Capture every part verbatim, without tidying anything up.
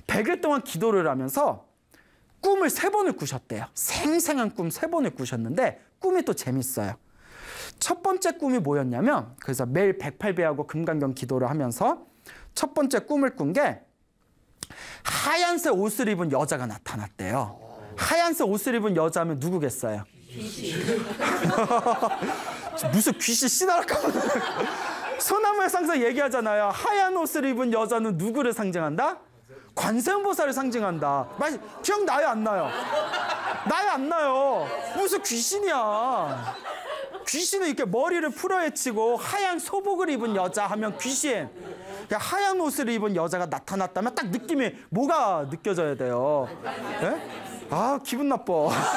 백 일 동안 기도를 하면서 꿈을 세 번을 꾸셨대요. 생생한 꿈 세 번을 꾸셨는데 꿈이 또 재밌어요. 첫 번째 꿈이 뭐였냐면, 그래서 매일 백팔 배하고 금강경 기도를 하면서 첫 번째 꿈을 꾼 게 하얀색 옷을 입은 여자가 나타났대요. 하얀색 옷을 입은 여자면 누구겠어요? 귀신. 무슨 귀신 씨나랄까? 소나무의 상징 얘기하잖아요. 하얀 옷을 입은 여자는 누구를 상징한다? 관세음보살을 상징한다. 기억나요, 안 나요? 나요, 안 나요? 무슨 귀신이야. 귀신은 이렇게 머리를 풀어헤치고 하얀 소복을 입은 여자 하면 귀신. 하얀 옷을 입은 여자가 나타났다면 딱 느낌이 뭐가 느껴져야 돼요? 네? 아, 기분 나빠.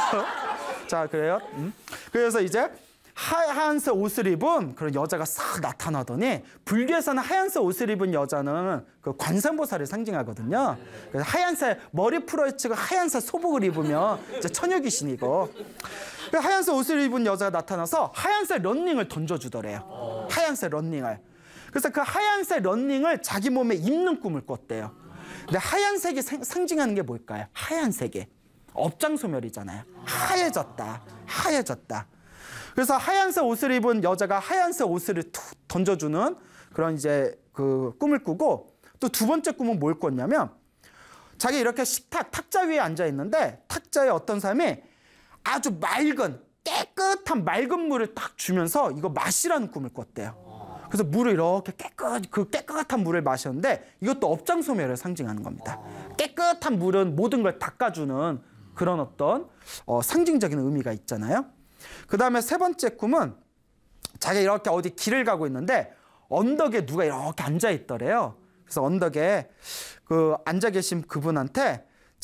자, 그래요. 음. 그래서 이제 하얀색 옷을 입은 그런 여자가 싹 나타나더니, 불교에서는 하얀색 옷을 입은 여자는 그 관세음보살을 상징하거든요. 그래서 하얀색 머리 풀어헤치고 하얀색 소복을 입으면 이제 처녀귀신이고, 하얀색 옷을 입은 여자가 나타나서 하얀색 런닝을 던져주더래요. 하얀색 런닝을. 그래서 그 하얀색 런닝을 자기 몸에 입는 꿈을 꿨대요. 근데 하얀색이 상징하는 게 뭘까요? 하얀색이 업장소멸이잖아요. 하얘졌다. 하얘졌다. 그래서 하얀색 옷을 입은 여자가 하얀색 옷을 툭 던져주는 그런 이제 그 꿈을 꾸고, 또 두 번째 꿈은 뭘 꿨냐면, 자기 이렇게 식탁, 탁자 위에 앉아 있는데 탁자에 어떤 사람이 아주 맑은 깨끗한 맑은 물을 딱 주면서 이거 마시라는 꿈을 꿨대요. 그래서 물을 이렇게 깨끗, 그 깨끗한 물을 마셨는데 이것도 업장소멸을 상징하는 겁니다. 깨끗한 물은 모든 걸 닦아주는 그런 어떤 어, 상징적인 의미가 있잖아요. 그 다음에 세 번째 꿈은 자기가 이렇게 어디 길을 가고 있는데 언덕에 누가 이렇게 앉아 있더래요. 그래서 언덕에 그 앉아 계신 그분한테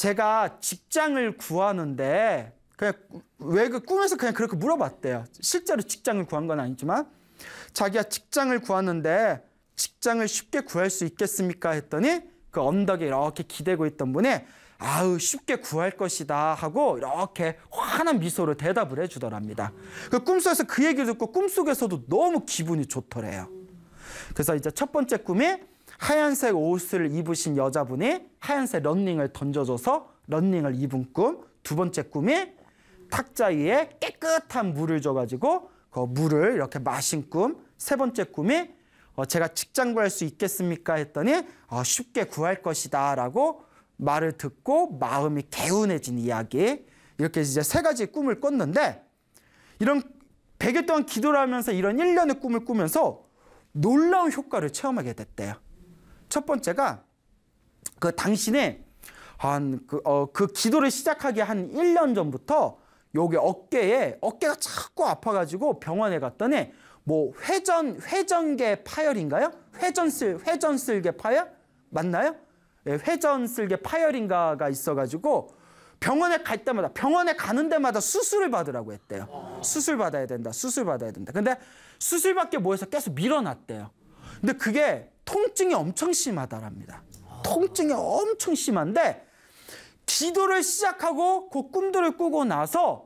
제가 직장을 구하는데, 그냥 왜 그 꿈에서 그냥 그렇게 물어봤대요. 실제로 직장을 구한 건 아니지만, 자기가 직장을 구하는데 직장을 쉽게 구할 수 있겠습니까? 했더니 그 언덕에 이렇게 기대고 있던 분이 아우 쉽게 구할 것이다 하고 이렇게 환한 미소로 대답을 해주더랍니다. 그 꿈속에서 그 얘기를 듣고 꿈속에서도 너무 기분이 좋더래요. 그래서 이제 첫 번째 꿈이 하얀색 옷을 입으신 여자분이 하얀색 런닝을 던져줘서 런닝을 입은 꿈. 두 번째 꿈이 탁자 위에 깨끗한 물을 줘가지고 그 물을 이렇게 마신 꿈. 세 번째 꿈이 어, 제가 직장 구할 수 있겠습니까? 했더니 어, 쉽게 구할 것이다 라고 말을 듣고 마음이 개운해진 이야기. 이렇게 이제 세 가지 꿈을 꿨는데, 이런 백 일 동안 기도를 하면서 이런 일련의 꿈을 꾸면서 놀라운 효과를 체험하게 됐대요. 첫 번째가 그 당신이 한 그 어, 그 기도를 시작하기 한 일 년 전부터 여기 어깨에 어깨가 자꾸 아파가지고 병원에 갔더니 뭐 회전 회전계 파열인가요? 회전슬 회전슬계 파열 맞나요? 예, 회전슬계 파열인가가 있어가지고 병원에 갈 때마다 병원에 가는 데마다 수술을 받으라고 했대요. 수술 받아야 된다. 수술 받아야 된다. 근데 수술받기 뭐해서 계속 밀어놨대요. 근데 그게 통증이 엄청 심하다랍니다. 통증이 엄청 심한데 기도를 시작하고 그 꿈들을 꾸고 나서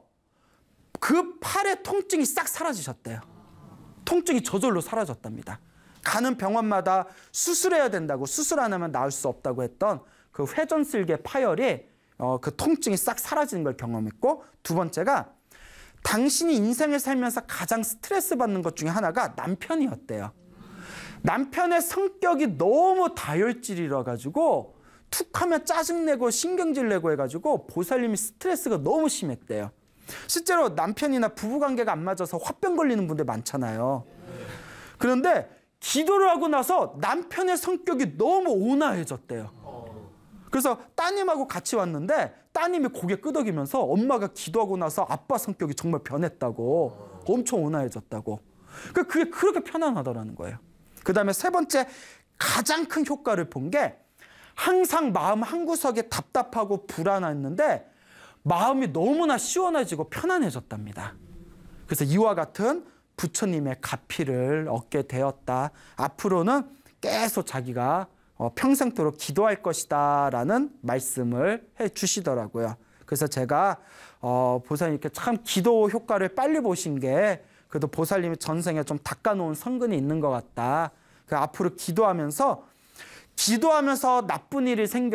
그 팔의 통증이 싹 사라지셨대요. 통증이 저절로 사라졌답니다. 가는 병원마다 수술해야 된다고, 수술 안 하면 나을 수 없다고 했던 그 회전슬계 파열이 어, 그 통증이 싹 사라지는 걸 경험했고, 두 번째가 당신이 인생을 살면서 가장 스트레스 받는 것 중에 하나가 남편이었대요. 남편의 성격이 너무 다혈질이라 가지고 툭하면 짜증내고 신경질 내고 해가지고 보살님이 스트레스가 너무 심했대요. 실제로 남편이나 부부관계가 안 맞아서 화병 걸리는 분들 많잖아요. 그런데 기도를 하고 나서 남편의 성격이 너무 온화해졌대요. 그래서 따님하고 같이 왔는데 따님이 고개 끄덕이면서 엄마가 기도하고 나서 아빠 성격이 정말 변했다고, 엄청 온화해졌다고. 그게 그렇게 편안하더라는 거예요. 그 다음에 세 번째 가장 큰 효과를 본 게, 항상 마음 한구석에 답답하고 불안했는데 마음이 너무나 시원해지고 편안해졌답니다. 그래서 이와 같은 부처님의 가피를 얻게 되었다. 앞으로는 계속 자기가 평생토록 기도할 것이다 라는 말씀을 해 주시더라고요. 그래서 제가 어, 보살님께 참 기도 효과를 빨리 보신 게, 그래도 보살님이 전생에 좀 닦아놓은 성근이 있는 것 같다. 그 앞으로 기도하면서 기도하면서 나쁜 일이 생겨